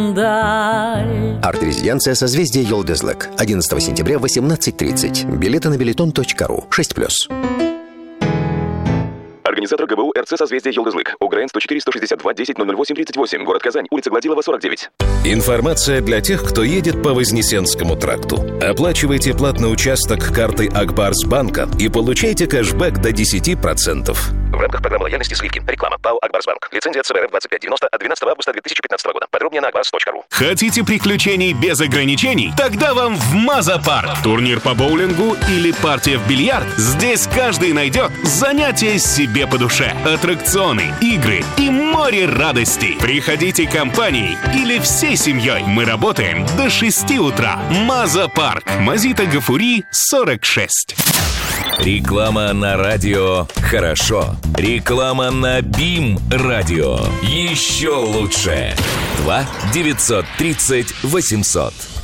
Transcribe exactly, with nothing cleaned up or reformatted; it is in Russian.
миндаль. Арт-резиденция «Созвездие Йолдызлык». одиннадцатого сентября в восемнадцать тридцать. Билеты на билетон точка ру. шесть плюс. Организатор ГБУ РЦ «Созвездие Йолдызлык». ОГРН сто четыре сто шестьдесят два десять ноль ноль восемь тридцать восемь. Город Казань. Улица Гладилова, сорок девять. Информация для тех, кто едет по Вознесенскому тракту. Оплачивайте платный участок картой Акбарсбанка и получайте кэшбэк до десять процентов. В рамках программы лояльности сливки. Реклама. ПАО «Акбарсбанк». Лицензия ЦБРФ двадцать пять девяносто от двенадцатого августа две тысячи пятнадцатого года. Подробнее на акбарс точка ру. Хотите приключений без ограничений? Тогда вам в Маза-парк. Турнир по боулингу или партия в бильярд? Здесь каждый найдет занятие себе по душе. Аттракционы, игры и море радостей. Приходите компанией или всей семьей. Мы работаем до шести утра. Маза-парк. Мазита Гафури, сорок шесть. Реклама на радио «Хорошо». Реклама на БИМ радио. Еще лучше. два девятьсот тридцать восемьсот.